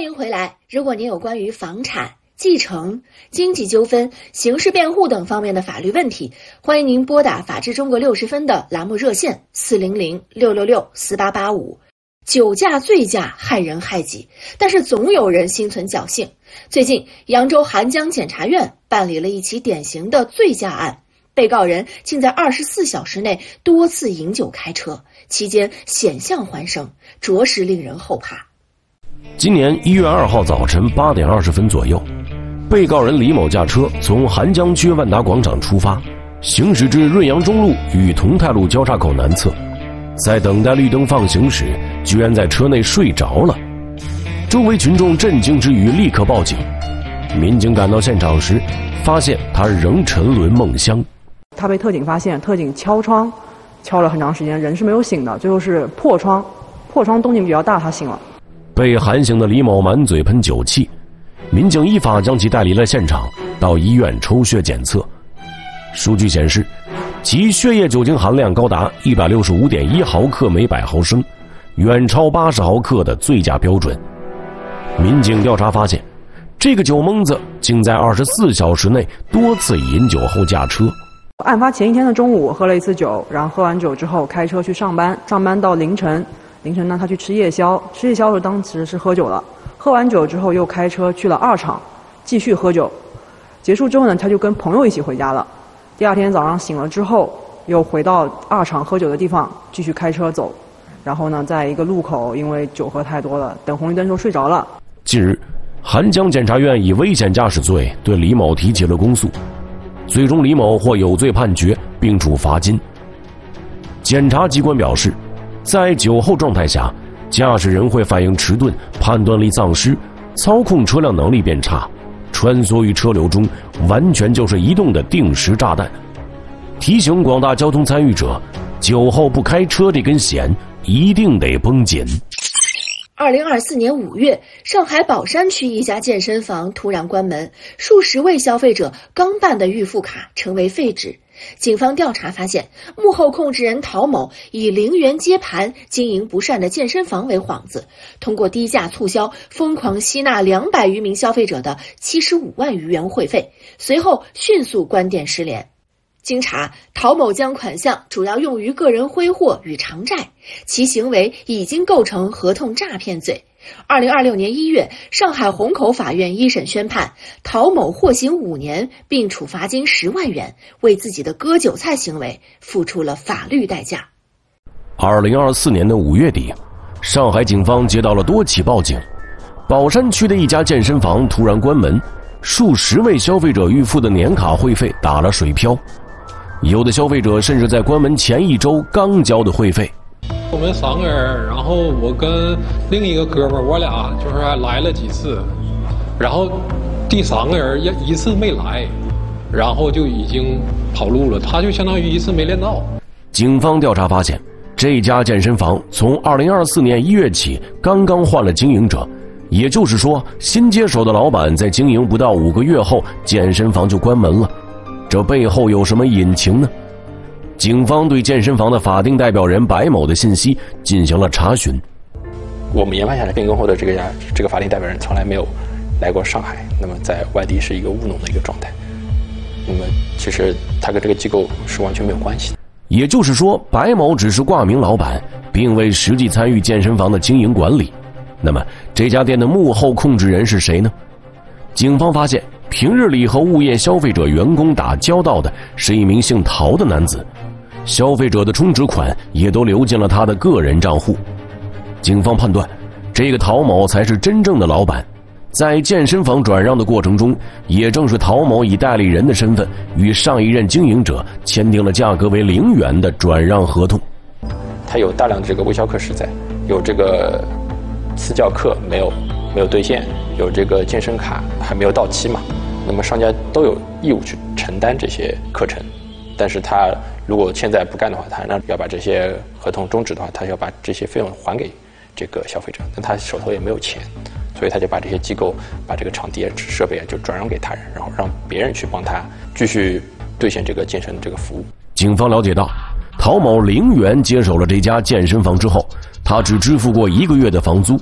欢迎回来。如果您有关于房产、继承、经济纠纷、刑事辩护等方面的法律问题，欢迎您拨打法治中国60分的栏目热线400-666-4885。酒驾、醉驾害人害己，但是总有人心存侥幸。最近，扬州邗江检察院办理了一起典型的醉驾案，被告人竟在24小时内多次饮酒开车，期间险象环生，着实令人后怕。 今年1月2号早晨8点20分左右，被告人李某驾车从邗江区万达广场出发，行驶至润阳中路与同泰路交叉口南侧，在等待绿灯放行时，居然在车内睡着了。周围群众震惊之余立刻报警，民警赶到现场时，发现他仍沉沦梦乡。 他被特警发现，特警敲窗，敲了很长时间，人是没有醒的，最后是破窗动静比较大，他醒了。 被喊醒的李某满嘴喷酒气，民警依法将其带离了现场，到医院抽血检测。数据显示，其血液酒精含量高达165.1毫克每100毫升，远超80毫克的醉驾标准。民警调查发现，这个酒蒙子竟在24小时内多次饮酒后驾车。 案发前一天的中午喝了一次酒，然后喝完酒之后开车去上班到凌晨呢他去吃夜宵的时候当时是喝酒了，喝完酒之后又开车去了二厂继续喝酒，结束之后呢他就跟朋友一起回家了。第二天早上醒了之后又回到二厂喝酒的地方继续开车走，然后呢在一个路口因为酒喝太多了，等红绿灯时候睡着了。 近日，邗江检察院以危险驾驶罪对李某提起了公诉，最终李某获有罪判决并处罚金。检察机关表示，在酒后状态下，驾驶人会反应迟钝，判断力丧失，操控车辆能力变差，穿梭于车流中，完全就是移动的定时炸弹。提醒广大交通参与者，酒后不开车这根弦一定得绷紧。 2024年5月，上海宝山区一家健身房突然关门，数十位消费者刚办的预付卡成为废纸。警方调查发现，幕后控制人陶某以0元接盘经营不善的健身房为幌子，通过低价促销疯狂吸纳200余名消费者的75万余元会费，随后迅速关店失联。经查，陶某将款项主要用于个人挥霍与偿债，其行为已经构成合同诈骗罪。2026年1月，上海虹口法院一审宣判，陶某获刑5年，并处罚金10万元，为自己的割韭菜行为付出了法律代价。 2024年的5月底，上海警方接到了多起报警，宝山区的一家健身房突然关门，数十位消费者预付的年卡会费打了水漂，有的消费者甚至在关门前1周刚交的会费。 我们3个人，然后我跟另一个哥们儿，我俩就是还来了几次，然后第3个人一次没来，然后就已经跑路了，他就相当于一次没练到。 警方调查发现，这家健身房从2024年1月起刚刚换了经营者，也就是说，新接手的老板在经营不到5个月后，健身房就关门了。这背后有什么隐情呢？警方对健身房的法定代表人白某的信息进行了查询。 我们研发下来，变更后的这个法定代表人从来没有来过上海，那么在外地是一个务农的一个状态。那么其实他跟这个机构是完全没有关系的。 也就是说，白某只是挂名老板，并未实际参与健身房的经营管理。那么这家店的幕后控制人是谁呢？警方发现，平日里和物业消费者员工打交道的是一名姓陶的男子，消费者的充值款也都流进了他的个人账户。警方判断，这个陶某才是真正的老板。在健身房转让的过程中，也正是陶某以代理人的身份与上一任经营者签订了价格为0元的转让合同。 他有大量的这个微销课时在，有这个私教课没有兑现，有这个健身卡还没有到期嘛，那么商家都有义务去承担这些课程，但是他如果现在不干的话，他要把这些合同终止的话，他要把这些费用还给这个消费者，但他手头也没有钱，所以他就把这些机构把这个场地设备就转让给他人，然后让别人去帮他继续兑现这个健身的这个服务。 警方了解到，陶某0元接手了这家健身房之后，他只支付过1个月的房租，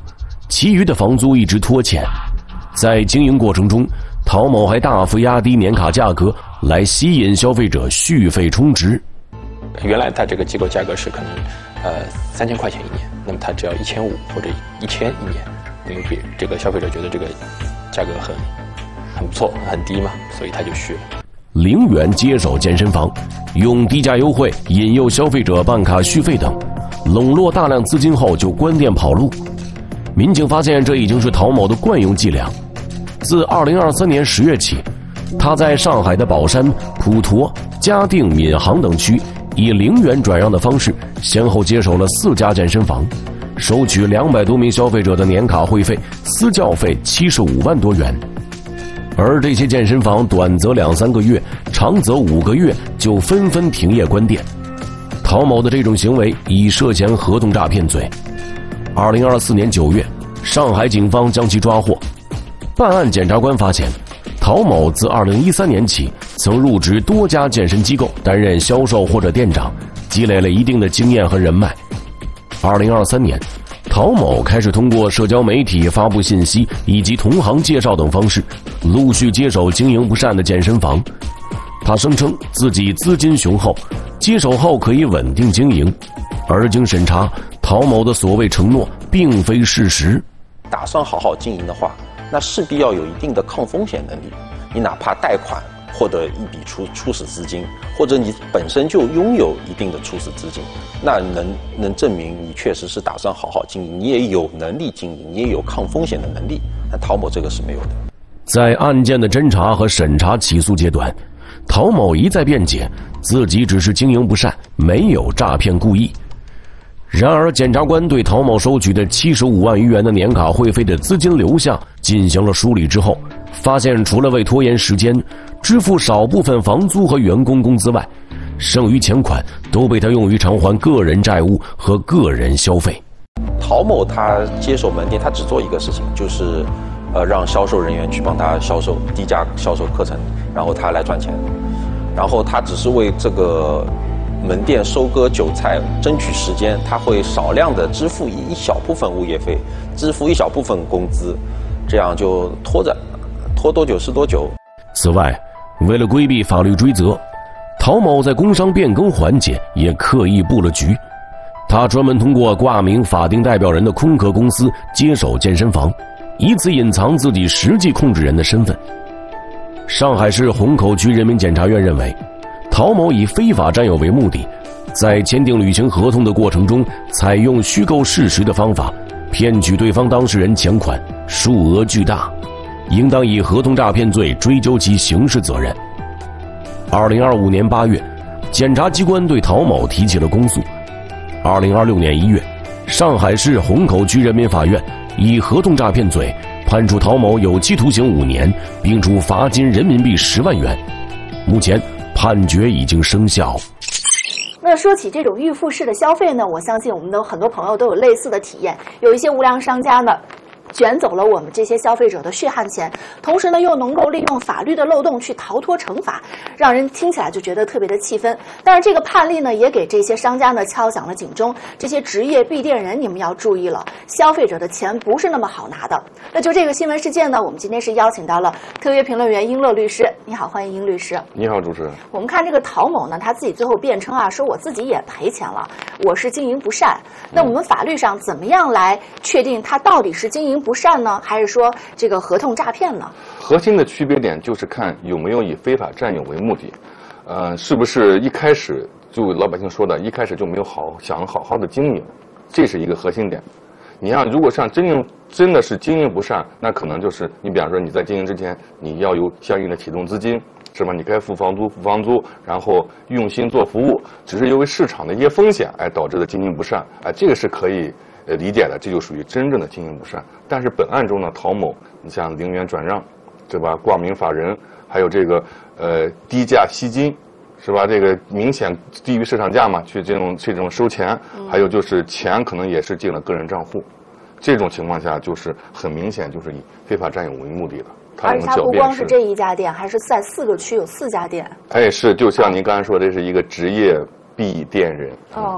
其余的房租一直拖欠。在经营过程中，陶某还大幅压低年卡价格，来吸引消费者续费充值。 原来他这个机构价格是可能3000块钱一年，那么他只要1500或者1000一年，因为给这个消费者觉得这个价格很不错，很低嘛，所以他就续了。 陵园接手健身房，用低价优惠引诱消费者办卡续费等，笼络大量资金后就关店跑路。民警发现这已经是陶某的惯用伎俩。自2023年10月起，他在上海的宝山、普陀、嘉定、闵行等区以陵园转让的方式，先后接手了4家健身房，收取200多名消费者的年卡会费，私教费75万多元。而这些健身房短则2、3个月，长则5个月就纷纷停业关店。陶某的这种行为已涉嫌合同诈骗罪。2024年9月，上海警方将其抓获。办案检察官发现，陶某自2013年起曾入职多家健身机构担任销售或者店长，积累了一定的经验和人脉。2023年，陶某开始通过社交媒体发布信息以及同行介绍等方式，陆续接手经营不善的健身房。他声称自己资金雄厚，接手后可以稳定经营。而经审查，陶某的所谓承诺并非事实。 打算好好经营的话，那势必要有一定的抗风险能力。你哪怕贷款获得一笔初始资金，或者你本身就拥有一定的初始资金，那能证明你确实是打算好好经营，你也有能力经营，你也有抗风险的能力。但陶某这个是没有的。 在案件的侦查和审查起诉阶段，陶某一再辩解自己只是经营不善，没有诈骗故意。然而，检察官对陶某收取的75万余元的年卡会费的资金流向进行了梳理之后，发现除了为拖延时间，支付少部分房租和员工工资外，剩余钱款都被他用于偿还个人债务和个人消费。 陶某他接手门店，他只做一个事情，就是让销售人员去帮他销售低价销售课程，然后他来赚钱，然后他只是为这个门店收割韭菜争取时间，他会少量的支付一小部分物业费，支付一小部分工资，这样就拖着，拖多久是多久。 此外，为了规避法律追责，陶某在工商变更环节也刻意布了局。他专门通过挂名法定代表人的空壳公司接手健身房，以此隐藏自己实际控制人的身份。上海市虹口区人民检察院认为，陶某以非法占有为目的，在签订履行合同的过程中，采用虚构事实的方法，骗取对方当事人钱款，数额巨大，应当以合同诈骗罪追究其刑事责任。2025年8月，检察机关对陶某提起了公诉。2026年1月，上海市虹口区人民法院以合同诈骗罪判处陶某有期徒刑5年，并处罚金人民币10万元。目前判决已经生效。 那说起这种预付式的消费呢，我相信我们的很多朋友都有类似的体验。有一些无良商家呢，卷走了我们这些消费者的血汗钱，同时呢又能够利用法律的漏洞去逃脱惩罚，让人听起来就觉得特别的气愤。但是这个判例呢，也给这些商家呢敲响了警钟，这些职业闭店人，你们要注意了，消费者的钱不是那么好拿的。那就这个新闻事件呢，我们今天是邀请到了特约评论员英乐律师。你好，欢迎英律师。 你好，主持人。 我们看这个陶某呢，他自己最后辩称啊，说我自己也赔钱了，我是经营不善。那我们法律上怎么样来确定他到底是经营不善呢，还是说这个合同诈骗呢？ 核心的区别点就是看有没有以非法占有为目的，是不是一开始就老百姓说的，一开始就没有想好好的经营，这是一个核心点。你像如果像真的是经营不善，那可能就是你比方说你在经营之前，你要有相应的启动资金，是吧？你该付房租，然后用心做服务，只是因为市场的一些风险，导致的经营不善，这个是可以理解的，这就属于真正的经营不善。但是本案中呢，陶某，你像零元转让，对吧？挂名法人，还有这个低价吸金，是吧？这个明显低于市场价嘛，去这种收钱，还有就是钱可能也是进了个人账户，这种情况下就是很明显就是以非法占有为目的的。 而且它不光是这一家店，还是在4个区有4家店。 是，就像您刚才说的，这是一个职业闭店人。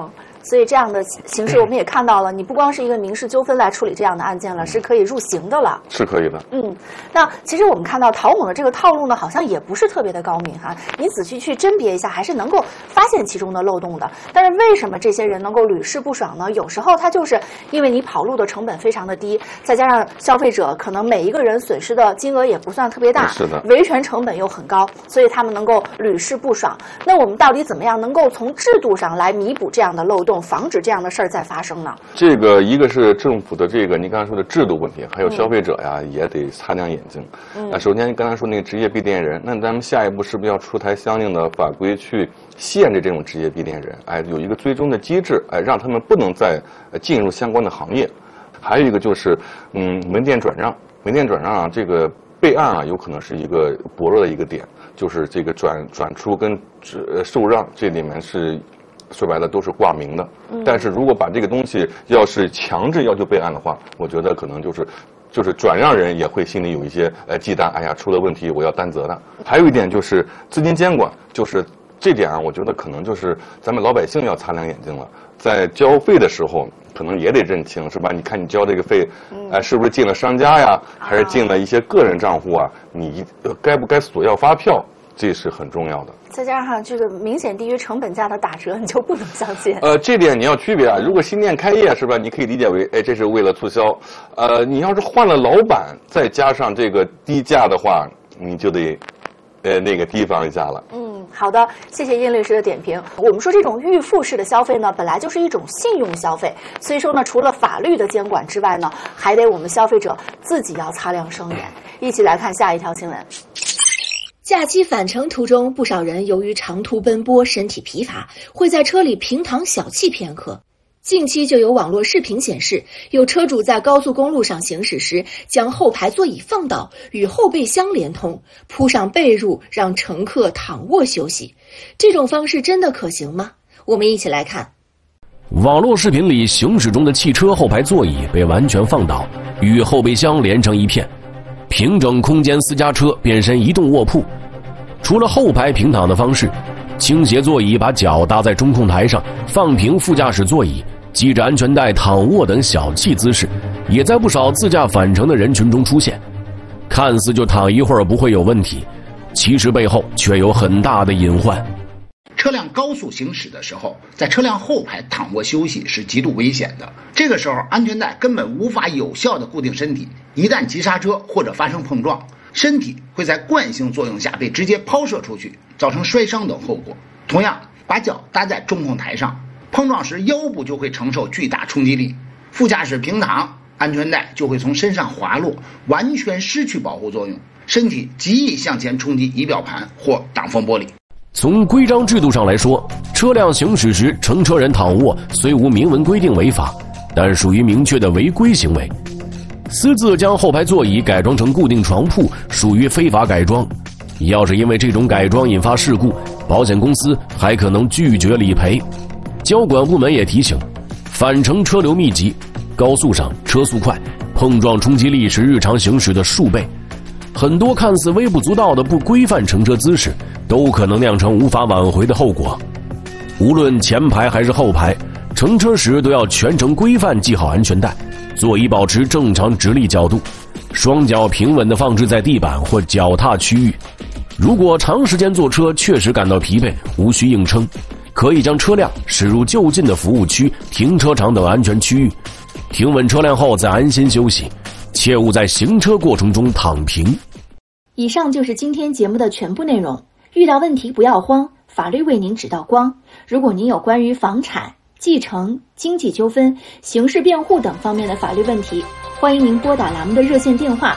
所以这样的形式我们也看到了，你不光是一个民事纠纷来处理这样的案件了，是可以入刑的了。 是可以的。 那其实我们看到陶某的这个套路呢，好像也不是特别的高明哈。你仔细去甄别一下，还是能够发现其中的漏洞的。但是为什么这些人能够屡试不爽呢？有时候他就是因为你跑路的成本非常的低，再加上消费者可能每一个人损失的金额也不算特别大， 是的， 维权成本又很高，所以他们能够屡试不爽。那我们到底怎么样能够从制度上来弥补这样的漏洞，防止这样的事儿再发生呢？ 这个一个是政府的这个你刚才说的制度问题，还有消费者呀也得擦亮眼睛。首先刚才说那个职业闭店人，那咱们下一步是不是要出台相应的法规去限制这种职业闭店人？有一个追踪的机制，让他们不能再进入相关的行业。还有一个就是门店转让，门店转让啊，这个备案啊有可能是一个薄弱的一个点，就是这个转出跟受让这里面是说白了都是挂名的。但是如果把这个东西要是强制要求备案的话，我觉得可能就是转让人也会心里有一些忌惮，哎呀出了问题我要担责的。还有一点就是资金监管，就是这点啊，我觉得可能就是咱们老百姓要擦亮眼睛了，在交费的时候可能也得认清，是吧？你看你交这个费，是不是进了商家呀，还是进了一些个人账户啊？你该不该索要发票？这是很重要的。 再加上这个明显低于成本价的打折，你就不能相信。 这点你要区别啊。如果新店开业是吧，你可以理解为，这是为了促销。你要是换了老板，再加上这个低价的话，你就得，那个提防一下了。 好的，谢谢殷律师的点评。我们说这种预付式的消费呢，本来就是一种信用消费，所以说呢，除了法律的监管之外呢，还得我们消费者自己要擦亮双眼。一起来看下一条新闻。假期返程途中，不少人由于长途奔波，身体疲乏，会在车里平躺小憩片刻。近期就有网络视频显示，有车主在高速公路上行驶时，将后排座椅放倒，与后备箱连通，铺上被褥，让乘客躺卧休息。这种方式真的可行吗？我们一起来看。 网络视频里，行驶中的汽车后排座椅被完全放倒，与后备箱连成一片，平整空间私家车变身移动卧铺。除了后排平躺的方式，倾斜座椅把脚搭在中控台上，放平副驾驶座椅，系着安全带躺卧等小憩姿势，也在不少自驾返程的人群中出现。看似就躺一会儿不会有问题，其实背后却有很大的隐患。 车辆高速行驶的时候，在车辆后排躺卧休息是极度危险的。这个时候，安全带根本无法有效地固定身体，一旦急刹车或者发生碰撞，身体会在惯性作用下被直接抛射出去，造成摔伤等后果。同样，把脚搭在中控台上，碰撞时腰部就会承受巨大冲击力，副驾驶平躺，安全带就会从身上滑落，完全失去保护作用，身体极易向前冲击仪表盘或挡风玻璃。 从规章制度上来说，车辆行驶时乘车人躺卧虽无明文规定违法，但属于明确的违规行为。私自将后排座椅改装成固定床铺，属于非法改装。要是因为这种改装引发事故，保险公司还可能拒绝理赔。交管部门也提醒，返程车流密集，高速上车速快，碰撞冲击力是日常行驶的数倍。很多看似微不足道的不规范乘车姿势，都可能酿成无法挽回的后果。无论前排还是后排，乘车时都要全程规范系好安全带，座椅保持正常直立角度，双脚平稳地放置在地板或脚踏区域。如果长时间坐车确实感到疲惫，无需硬撑，可以将车辆驶入就近的服务区、停车场等安全区域，停稳车辆后再安心休息，切勿在行车过程中躺平。 以上就是今天节目的全部内容。遇到问题不要慌，法律为您指道光。如果您有关于房产、继承、经济纠纷、刑事辩护等方面的法律问题，欢迎您拨打栏目的热线电话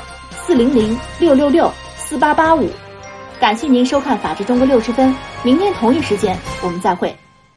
400-666-4885。感谢您收看《法治中国60分》，明天同一时间我们再会。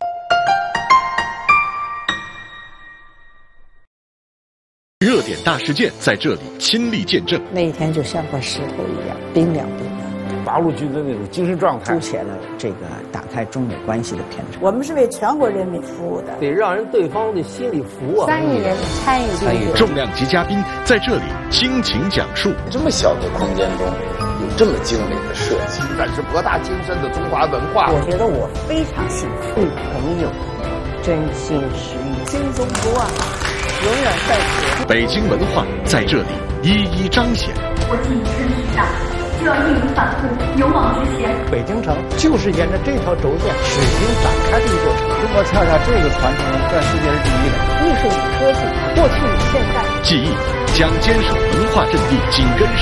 热点大事件在这里亲历见证， 那一天就像块石头一样冰凉冰凉。 八路军的那种精神状态， 凸显了这个打开中美关系的篇章。 我们是为全国人民服务的， 得让人对方的心里服啊。 3亿人参与重量级嘉宾在这里倾情讲述。 这么小的空间中有这么精美的设计， 展示博大精深的中华文化。 我觉得我非常幸福， 与朋友真心实意， 心中不忘，永远在此。 北京文化在这里一一彰显。 我进身体上，就要义无反顾，勇往直前。 北京城就是沿着这条轴线水平展开的一座城。中国恰恰这个传承在世界是第一的。 艺术与科技，过去与现代。 记忆将坚守文化阵地紧跟